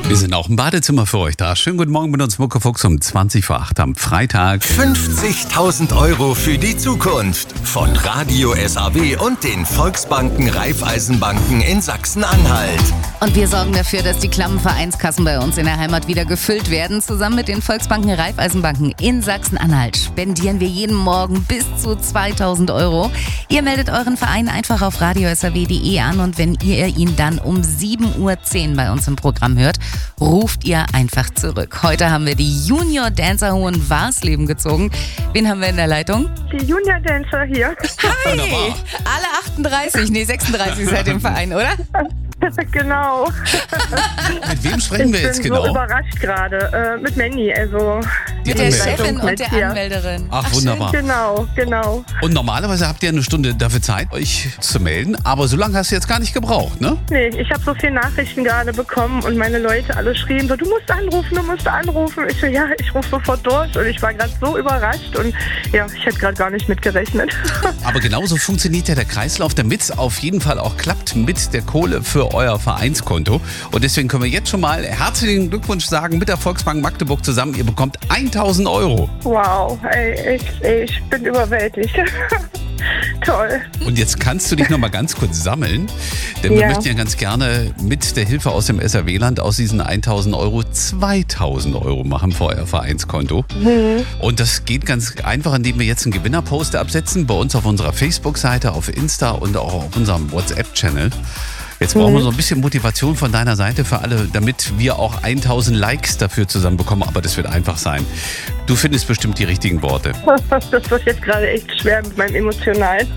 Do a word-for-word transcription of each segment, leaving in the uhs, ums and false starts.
Wir sind auch im Badezimmer für euch da. Schönen guten Morgen mit uns, Muckefuchs, um zwanzig vor acht am Freitag. fünfzigtausend Euro für die Zukunft von Radio S A W und den Volksbanken Raiffeisenbanken in Sachsen-Anhalt. Und wir sorgen dafür, dass die klammen Vereinskassen bei uns in der Heimat wieder gefüllt werden. Zusammen mit den Volksbanken Raiffeisenbanken in Sachsen-Anhalt spendieren wir jeden Morgen bis zu zweitausend Euro. Ihr meldet euren Verein einfach auf radio s a w punkt d e an und wenn ihr ihn dann um sieben Uhr zehn bei uns im Programm hört, ruft ihr einfach zurück. Heute haben wir die Junior Dancer Hohen Warsleben gezogen. Wen haben wir in der Leitung? Die Junior Dancer hier. Hi! Alle achtunddreißig, nee sechsunddreißig seid im Verein, oder? Genau. Mit wem sprechen wir jetzt Ich bin genau? so überrascht gerade. Äh, mit Manny, also... Die Mit der Anmeldung. Chefin und der Hier. Anmelderin. Ach, wunderbar. Genau, genau. Und normalerweise habt ihr eine Stunde dafür Zeit, euch zu melden, aber so lange hast du jetzt gar nicht gebraucht, ne? Nee, ich habe so viele Nachrichten gerade bekommen und meine Leute alle schrien so, du musst anrufen, du musst anrufen. Ich so, ja, ich rufe sofort durch und ich war gerade so überrascht und ja, ich hätte gerade gar nicht mitgerechnet. Aber genauso funktioniert ja der Kreislauf, damit es auf jeden Fall auch klappt mit der Kohle für euer Vereinskonto. Und deswegen können wir jetzt schon mal herzlichen Glückwunsch sagen mit der Volksbank Magdeburg zusammen. Ihr bekommt tausend Euro. Wow, ey, ich, ey, ich bin überwältigt. Toll. Und jetzt kannst du dich noch mal ganz kurz sammeln, denn wir Ja. möchten ja ganz gerne mit der Hilfe aus dem S R W-Land aus diesen tausend Euro zweitausend Euro machen für euer Vereinskonto. Mhm. Und das geht ganz einfach, indem wir jetzt einen Gewinnerposter absetzen, bei uns auf unserer Facebook-Seite, auf Insta und auch auf unserem WhatsApp-Channel. Jetzt brauchen wir so ein bisschen Motivation von deiner Seite für alle, damit wir auch tausend Likes dafür zusammenbekommen, aber das wird einfach sein. Du findest bestimmt die richtigen Worte. Das wird jetzt gerade echt schwer mit meinem Emotionalen.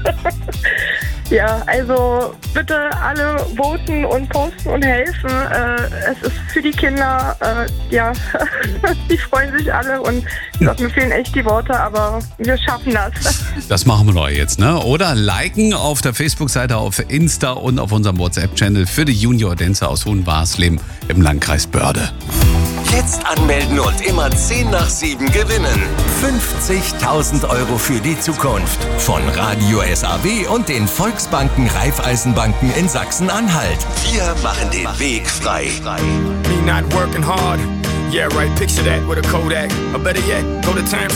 Ja, also bitte alle voten und posten und helfen. Äh, es ist für die Kinder, äh, ja, die freuen sich alle und ich glaub, mir fehlen echt die Worte, aber wir schaffen das. Das machen wir doch jetzt, ne? Oder liken auf der Facebook-Seite, auf Insta und auf unserem WhatsApp-Channel für die Junior Dancer aus Hohen Warsleben im Landkreis Börde. Jetzt anmelden und immer zehn nach sieben gewinnen. fünfzigtausend Euro für die Zukunft von Radio S A W und den Volksbanken Raiffeisenbanken in Sachsen-Anhalt. Wir machen den Weg frei. Me not working hard. Yeah, right, picture that with a Kodak. Or better yet, go to time